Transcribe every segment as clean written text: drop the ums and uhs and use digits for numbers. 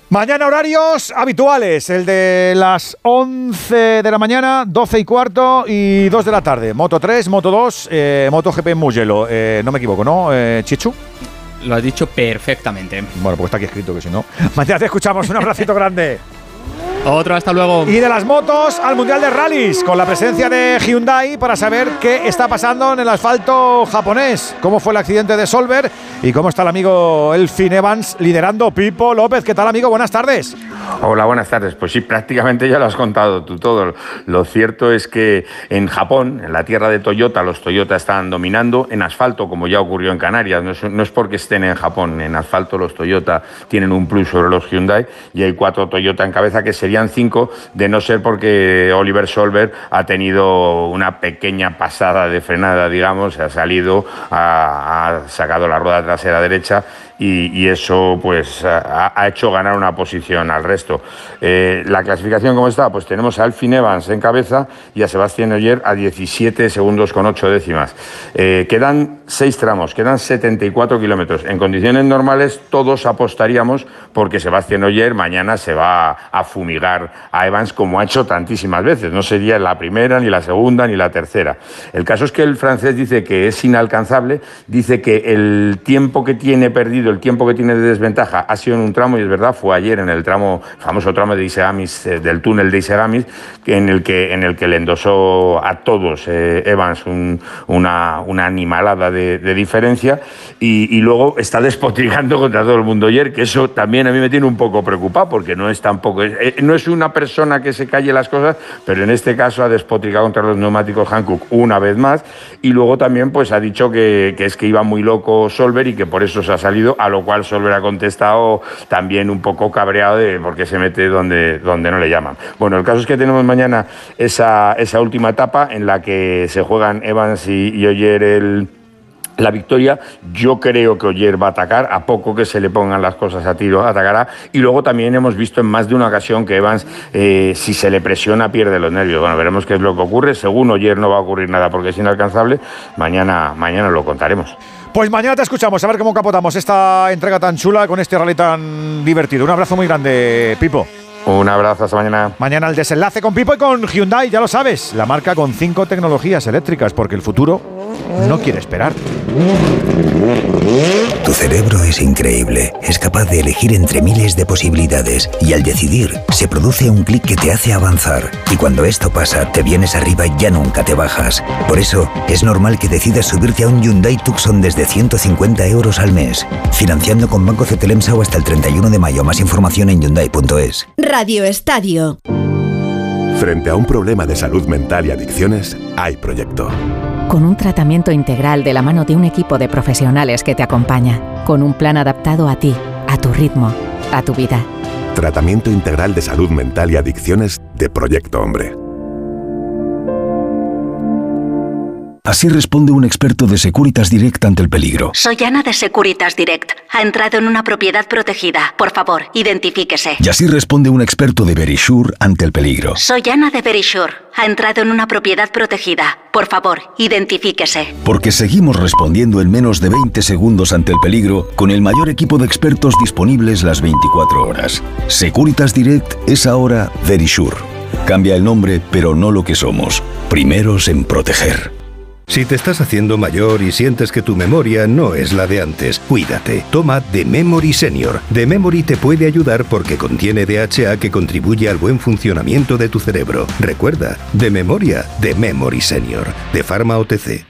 Mañana horarios habituales, el de las 11 de la mañana, 12 y cuarto y 2 de la tarde. Moto 3, Moto 2, MotoGP en Mugello. No me equivoco, ¿no, Chichu? Lo has dicho perfectamente. Bueno, pues está aquí escrito que si no. Mañana te escuchamos, un abracito grande. Otro, hasta luego. Y de las motos al Mundial de Rallys, con la presencia de Hyundai para saber qué está pasando en el asfalto japonés. Cómo fue el accidente de Solberg y cómo está el amigo Elfyn Evans liderando. Pipo López, ¿qué tal, amigo? Buenas tardes. Hola, buenas tardes. Pues sí, prácticamente ya lo has contado tú todo. Lo cierto es que en Japón, en la tierra de Toyota, los Toyota están dominando. En asfalto, como ya ocurrió en Canarias, no es porque estén en Japón. En asfalto los Toyota tienen un plus sobre los Hyundai y hay 4 Toyota en cabeza, que serían 5 de no ser porque Oliver Solberg ha tenido una pequeña pasada de frenada, digamos, ha salido, ha sacado la rueda trasera derecha y eso pues ha hecho ganar una posición al resto. La clasificación, ¿cómo está? Pues tenemos a Elfyn Evans en cabeza y a Sébastien Ogier a 17 segundos con 8 décimas. Quedan 6 tramos, quedan 74 kilómetros. En condiciones normales todos apostaríamos porque Sébastien Ogier mañana se va a fumigar a Evans como ha hecho tantísimas veces. No sería la primera, ni la segunda, ni la tercera. El caso es que el francés dice que es inalcanzable, dice que el tiempo que tiene perdido, el tiempo que tiene de desventaja ha sido en un tramo, y es verdad, fue ayer en el famoso tramo de Isegamis, del túnel de Isegamis, en el que le endosó a todos Evans una animalada de diferencia, y luego está despotricando contra todo el mundo ayer, que eso también a mí me tiene un poco preocupado, porque no es tampoco, no es una persona que se calle las cosas, pero en este caso ha despotricado contra los neumáticos Hankook una vez más, y luego también pues ha dicho que es que iba muy loco Solberg y que por eso se ha salido, a lo cual Solberg ha contestado también un poco cabreado de por qué se mete donde no le llaman. Bueno, el caso es que tenemos mañana esa última etapa en la que se juegan Evans y Ogier la victoria. Yo creo que Ogier va a atacar, a poco que se le pongan las cosas a tiro, atacará. Y luego también hemos visto en más de una ocasión que Evans, si se le presiona, pierde los nervios. Bueno, veremos qué es lo que ocurre. Según Ogier no va a ocurrir nada porque es inalcanzable. Mañana lo contaremos. Pues mañana te escuchamos, a ver cómo capotamos esta entrega tan chula con este rally tan divertido. Un abrazo muy grande, Pipo. Un abrazo, hasta mañana. Mañana el desenlace con Pipo y con Hyundai, ya lo sabes. La marca con 5 tecnologías eléctricas, porque el futuro no quiere esperar. Tu cerebro es increíble. Es capaz de elegir entre miles de posibilidades y al decidir se produce un clic que te hace avanzar. Y cuando esto pasa, te vienes arriba y ya nunca te bajas. Por eso, es normal que decidas subirte a un Hyundai Tucson desde 150 euros al mes. Financiando con Banco Cetelemsa o hasta el 31 de mayo. Más información en Hyundai.es. Radio Estadio. Frente a un problema de salud mental y adicciones, hay proyecto. Con un tratamiento integral de la mano de un equipo de profesionales que te acompaña. Con un plan adaptado a ti, a tu ritmo, a tu vida. Tratamiento integral de salud mental y adicciones de Proyecto Hombre. Así responde un experto de Securitas Direct ante el peligro. Soy Ana de Securitas Direct. Ha entrado en una propiedad protegida. Por favor, identifíquese. Y así responde un experto de Verisure ante el peligro. Soy Ana de Verisure. Ha entrado en una propiedad protegida. Por favor, identifíquese. Porque seguimos respondiendo en menos de 20 segundos ante el peligro con el mayor equipo de expertos disponibles las 24 horas. Securitas Direct es ahora Verisure. Cambia el nombre, pero no lo que somos. Primeros en proteger. Si te estás haciendo mayor y sientes que tu memoria no es la de antes, cuídate. Toma The Memory Senior. The Memory te puede ayudar porque contiene DHA que contribuye al buen funcionamiento de tu cerebro. Recuerda, de memoria, The Memory Senior. De Pharma OTC.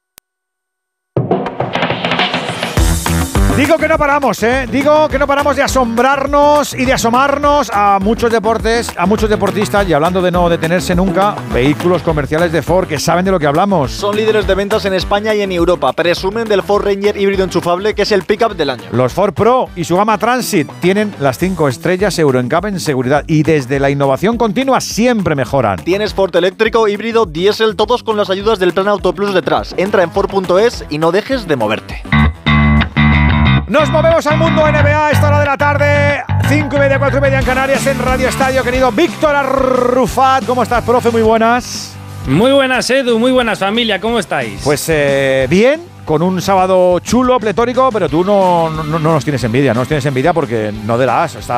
Digo que no paramos, Digo que no paramos de asombrarnos y de asomarnos a muchos deportes, a muchos deportistas, y hablando de no detenerse nunca, vehículos comerciales de Ford que saben de lo que hablamos. Son líderes de ventas en España y en Europa. Presumen del Ford Ranger híbrido enchufable, que es el pickup del año. Los Ford Pro y su gama Transit tienen las 5 estrellas Euro NCAP en seguridad y desde la innovación continua siempre mejoran. Tienes Ford eléctrico, híbrido, diésel, todos con las ayudas del Plan Auto Plus detrás. Entra en Ford.es y no dejes de moverte. Nos movemos al mundo NBA a esta hora de la tarde, 5:30, 4:30 en Canarias, en Radio Estadio. Querido Víctor Arrufat, ¿cómo estás, profe? Muy buenas. Muy buenas, Edu, muy buenas, familia, ¿cómo estáis? Pues bien, con un sábado chulo, pletórico, pero tú no nos tienes envidia, porque no de la has.